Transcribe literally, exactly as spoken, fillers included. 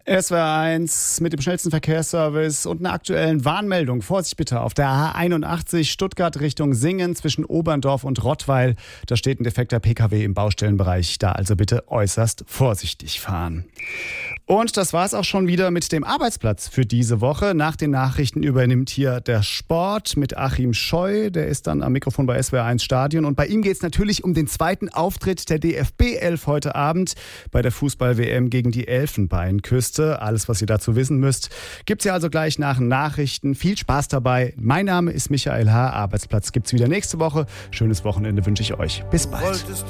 S W R eins mit dem schnellsten Verkehrsservice und einer aktuellen Warnmeldung. Vorsicht bitte auf der A einundachtzig Stuttgart Richtung Singen zwischen Oberndorf und Rottweil. Da steht ein defekter P K W im Baustellenbereich. Da also bitte äußerst vorsichtig fahren. Und das war's auch schon wieder mit dem Arbeitsplatz für diese Woche. Nach den Nachrichten übernimmt hier der Sport mit Achim Scheu. Der ist dann am Mikrofon bei S W R eins Stadion. Und bei ihm geht's natürlich um den zweiten Auftritt der D F B elf heute Abend bei der Fußball-W M gegen die Elfenbeinküste. Alles, was ihr dazu wissen müsst, gibt's ja also gleich nach Nachrichten. Viel Spaß dabei. Mein Name ist Michael H. Arbeitsplatz gibt's wieder nächste Woche. Schönes Wochenende wünsche ich euch. Bis bald.